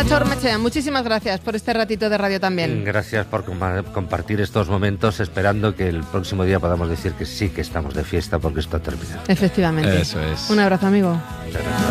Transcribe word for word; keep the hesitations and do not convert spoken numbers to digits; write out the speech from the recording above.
Nacho Ormechea, muchísimas gracias por este ratito de radio también. Gracias por com- compartir estos momentos, esperando que el próximo día podamos decir que sí que estamos de fiesta porque esto ha terminado. Efectivamente. Eso es. Un abrazo, amigo. Muchas gracias.